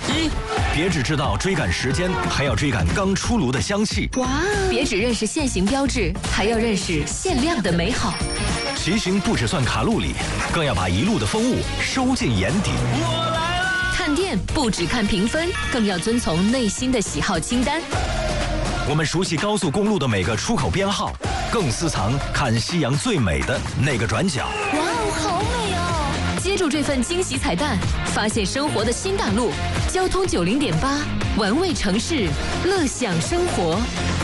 一，别只知道追赶时间，还要追赶刚出炉的香气。 哇！别只认识现行标志，还要认识限量的美好。 骑行不只算卡路里，更要把一路的风物收进眼底。 我来了！ 看店不只看评分，更要遵从内心的喜好清单。 我们熟悉高速公路的每个出口编号，更私藏看夕阳最美的那个转角。 哇哦，好美哦！接住这份惊喜彩蛋，发现生活的新大陆。交通90.8，玩味城市，乐享生活。